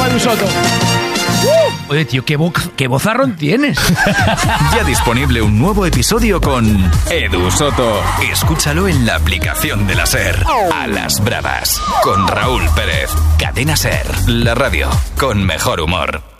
llama Edu Soto. Oye, tío, qué vozarrón tienes. Ya disponible un nuevo episodio con Edu Soto. Escúchalo en la aplicación de la SER. A las bravas, con Raúl Pérez. Cadena SER, la radio con mejor humor.